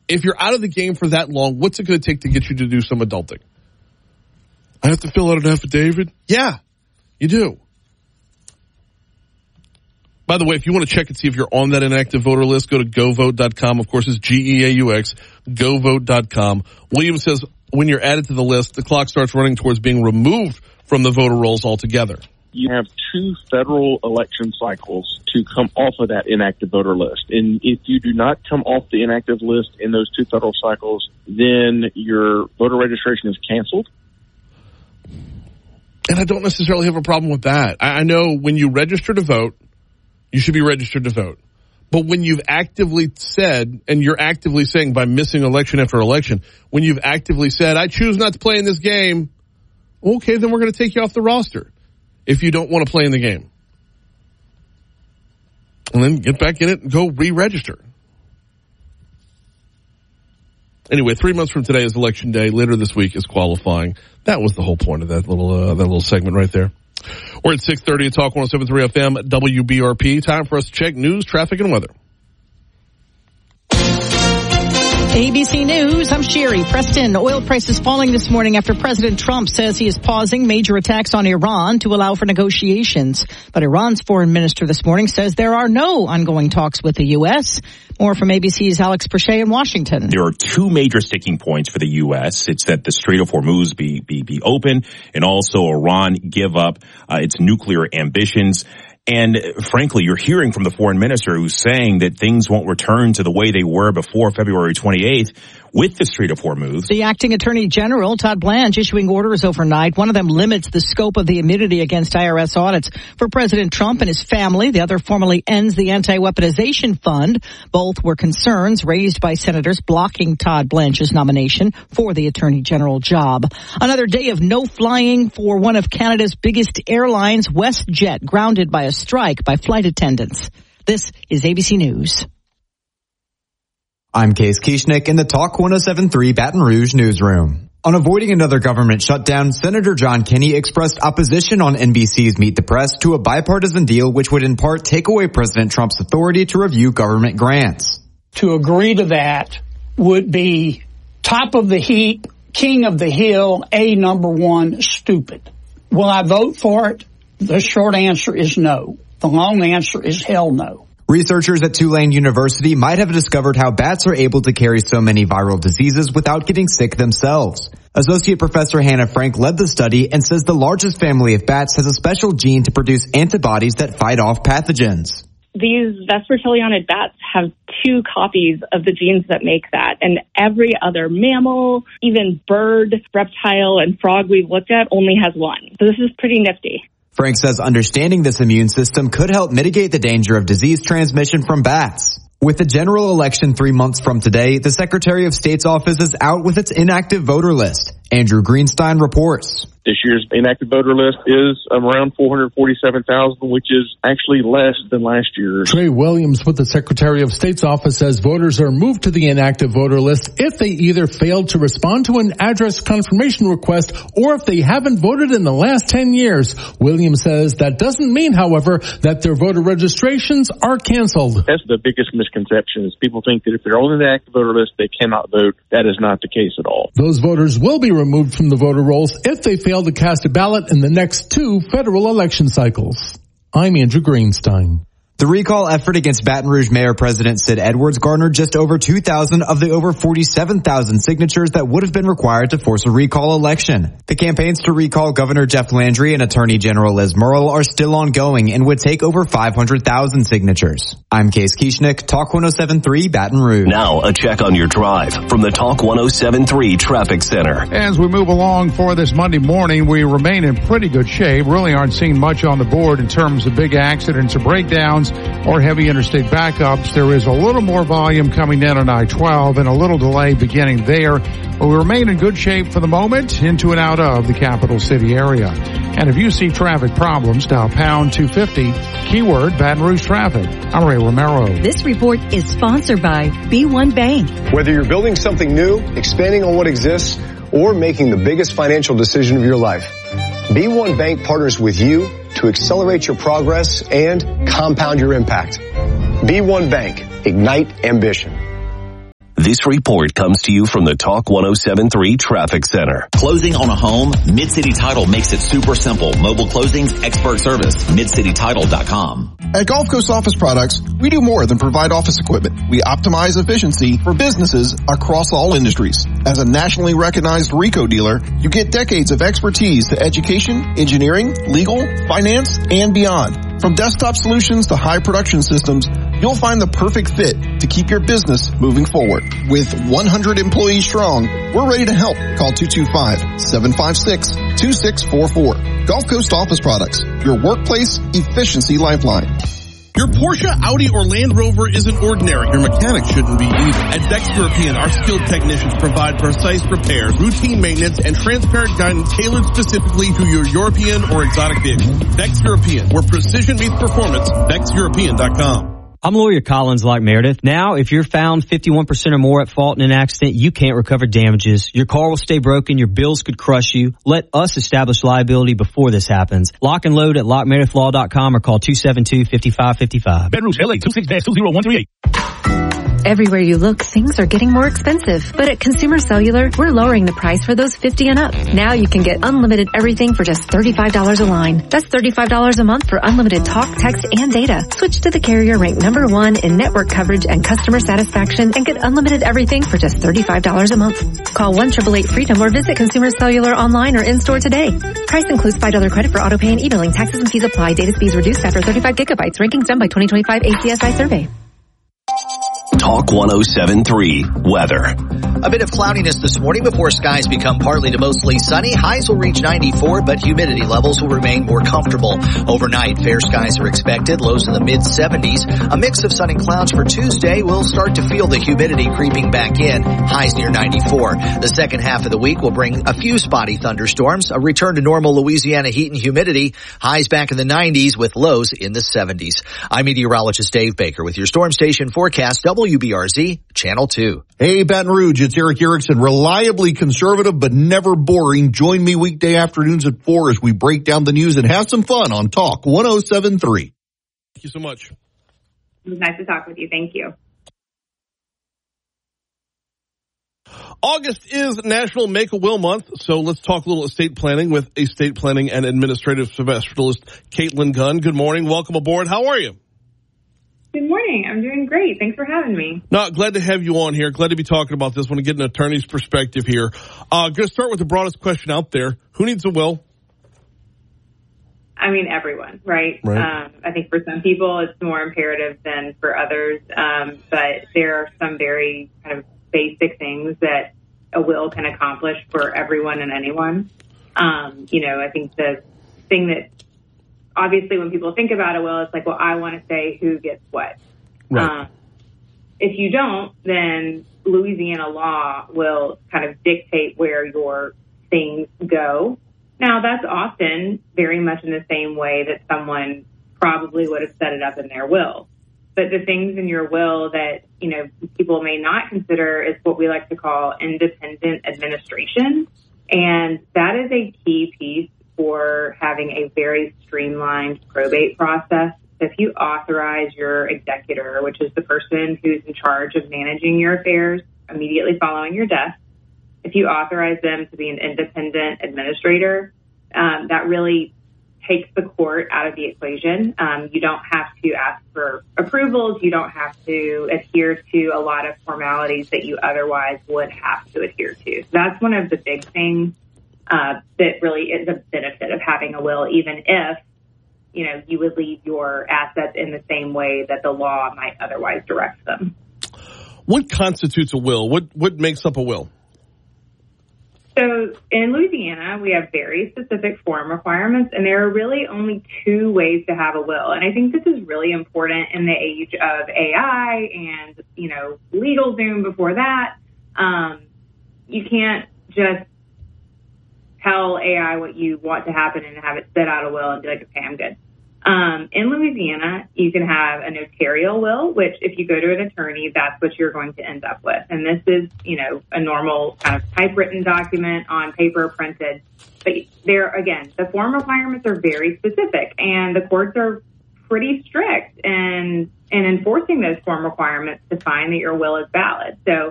If you're out of the game for that long, what's it going to take to get you to do some adulting? I have to fill out an affidavit? Yeah, you do. By the way, if you want to check and see if you're on that inactive voter list, go to govote.com. Of course, it's GEAUX, govote.com. Williams says when you're added to the list, the clock starts running towards being removed from the voter rolls altogether. You have 2 federal election cycles to come off of that inactive voter list. And if you do not come off the inactive list in those 2 federal cycles, then your voter registration is canceled. And I don't necessarily have a problem with that. I know when you register to vote, you should be registered to vote. But when you've actively said, and you're actively saying by missing election after election, when you've actively said, I choose not to play in this game, okay, then we're going to take you off the roster if you don't want to play in the game. And then get back in it and go re-register. Anyway, 3 months from today is Election Day. Later this week is qualifying. That was the whole point of that little segment right there. We're at 6:30 at Talk 107.3 FM WBRP. Time for us to check news, traffic, and weather. ABC News, I'm Sherry. Preston, oil prices falling this morning after President Trump says he is pausing major attacks on Iran to allow for negotiations. But Iran's foreign minister this morning says there are no ongoing talks with the U.S. More from ABC's Alex Perche in Washington. There are 2 major sticking points for the U.S. It's that the Strait of Hormuz be open, and also Iran give up its nuclear ambitions. And frankly, you're hearing from the foreign minister who's saying that things won't return to the way they were before February 28th with the Strait of Hormuz. The acting attorney general, Todd Blanche, issuing orders overnight. One of them limits the scope of the immunity against IRS audits for President Trump and his family. The other formally ends the anti-weaponization fund. Both were concerns raised by senators blocking Todd Blanche's nomination for the attorney general job. Another day of no flying for one of Canada's biggest airlines, WestJet, grounded by a strike by flight attendants. This is ABC News. I'm Case Kieschnick in the Talk 107.3 Baton Rouge newsroom. On avoiding another government shutdown, Senator John Kenney expressed opposition on NBC's Meet the Press to a bipartisan deal which would in part take away President Trump's authority to review government grants. To agree to that would be top of the heap, king of the hill, number one, stupid. Will I vote for it? The short answer is no. The long answer is hell no. Researchers at Tulane University might have discovered how bats are able to carry so many viral diseases without getting sick themselves. Associate Professor Hannah Frank led the study and says the largest family of bats has a special gene to produce antibodies that fight off pathogens. These Vespertilionid bats have 2 copies of the genes that make that, and every other mammal, even bird, reptile, and frog we've looked at only has 1. So this is pretty nifty. Frank says understanding this immune system could help mitigate the danger of disease transmission from bats. With the general election 3 months from today, the Secretary of State's office is out with its inactive voter list. Andrew Greenstein reports. This year's inactive voter list is around 447,000, which is actually less than last year's. Trey Williams with the Secretary of State's office says voters are moved to the inactive voter list if they either failed to respond to an address confirmation request or if they haven't voted in the last 10 years. Williams says that doesn't mean, however, that their voter registrations are canceled. That's the biggest misconception is people think that if they're on the active voter list, they cannot vote. That is not the case at all. Those voters will be removed from the voter rolls if they fail to cast a ballot in the next 2 federal election cycles. I'm Andrew Greenstein. The recall effort against Baton Rouge Mayor President Sid Edwards garnered just over 2,000 of the over 47,000 signatures that would have been required to force a recall election. The campaigns to recall Governor Jeff Landry and Attorney General Liz Murrill are still ongoing and would take over 500,000 signatures. I'm Case Kieschnick, Talk 107.3 Baton Rouge. Now a check on your drive from the Talk 107.3 Traffic Center. As we move along for this Monday morning, we remain in pretty good shape. Really aren't seeing much on the board in terms of big accidents or breakdowns or heavy interstate backups. There is a little more volume coming in on I-12 and a little delay beginning there, but we remain in good shape for the moment into and out of the capital city area. And if you see traffic problems, dial pound 250, keyword Baton Rouge traffic. I'm Ray Romero. This report is sponsored by B1 Bank. Whether you're building something new, expanding on what exists, or making the biggest financial decision of your life, B1 Bank partners with you to accelerate your progress and compound your impact. B1 Bank. Ignite ambition. This report comes to you from the Talk 107.3 Traffic Center. Closing on a home? Mid-City Title makes it super simple. Mobile closings, expert service. MidCityTitle.com. At Gulf Coast Office Products, we do more than provide office equipment. We optimize efficiency for businesses across all industries. As a nationally recognized RICO dealer, you get decades of expertise to education, engineering, legal, finance, and beyond. From desktop solutions to high production systems, you'll find the perfect fit to keep your business moving forward. With 100 employees strong, we're ready to help. Call 225-756-2644. Gulf Coast Office Products, your workplace efficiency lifeline. Your Porsche, Audi, or Land Rover isn't ordinary. Your mechanic shouldn't be either. At Bex European, our skilled technicians provide precise repairs, routine maintenance, and transparent guidance tailored specifically to your European or exotic vehicle. Bex European, where precision meets performance. BexEuropean.com. I'm lawyer Collins like Meredith. Now, if you're found 51% or more at fault in an accident, you can't recover damages. Your car will stay broken. Your bills could crush you. Let us establish liability before this happens. Lock and load at LockMeredithLaw.com or call 272-5555. Baton Rouge, LA, 26-20138. Everywhere you look, things are getting more expensive. But at Consumer Cellular, we're lowering the price for those 50 and up. Now you can get unlimited everything for just $35 a line. That's $35 a month for unlimited talk, text, and data. Switch to the carrier ranked #1 in network coverage and customer satisfaction and get unlimited everything for just $35 a month. Call 1-888-FREEDOM or visit Consumer Cellular online or in-store today. Price includes $5 credit for auto pay and e-billing. Taxes and fees apply. Data speeds reduced after 35 gigabytes. Rankings done by 2025 ACSI survey. Talk 107.3 Weather. A bit of cloudiness this morning before skies become partly to mostly sunny. Highs will reach 94, but humidity levels will remain more comfortable. Overnight, fair skies are expected, lows in the mid-70s. A mix of sun and clouds for Tuesday. We'll start to feel the humidity creeping back in, highs near 94. The second half of the week will bring a few spotty thunderstorms, a return to normal Louisiana heat and humidity, highs back in the 90s with lows in the 70s. I'm meteorologist Dave Baker with your Storm Station forecast, WBRZ, Channel 2. Hey, Baton Rouge, it's Eric Erickson, reliably conservative but never boring. Join me weekday afternoons at 4 as we break down the news and have some fun on Talk 107.3. Thank you so much. It was nice to talk with you. Thank you. August is National Make-A-Will Month, so let's talk a little estate planning with estate planning and administrative specialist Caitlin Gunn. Good morning. Welcome aboard. How are you? Good morning. I'm doing great. Thanks for having me. No, glad to have you on here. Glad to be talking about this. Want to get an attorney's perspective here. Going to start with the broadest question out there. Who needs a will? I mean, everyone, right? I think for some people it's more imperative than for others, but there are some very kind of basic things that a will can accomplish for everyone and anyone. I think the thing that obviously when people think about a will, it's like, well, I want to say who gets what. Right. If you don't, then Louisiana law will kind of dictate where your things go. Now, that's often very much in the same way that someone probably would have set it up in their will. But the things in your will that, people may not consider is what we like to call independent administration. And that is a key piece for having a very streamlined probate process. If you authorize your executor, which is the person who's in charge of managing your affairs immediately following your death, if you authorize them to be an independent administrator, that really takes the court out of the equation. You don't have to ask for approvals. You don't have to adhere to a lot of formalities that you otherwise would have to adhere to. So that's one of the big things that really is a benefit of having a will, even if, you would leave your assets in the same way that the law might otherwise direct them. What constitutes a will? What makes up a will? So in Louisiana, we have very specific form requirements, and there are really only two ways to have a will. And I think this is really important in the age of AI and, LegalZoom before that. You can't just tell AI what you want to happen and have it spit out a will and be like, okay, I'm good. In Louisiana, you can have a notarial will, which if you go to an attorney, that's what you're going to end up with. And this is, a normal kind of typewritten document on paper printed. But there, again, the form requirements are very specific, and the courts are pretty strict in enforcing those form requirements to find that your will is valid. So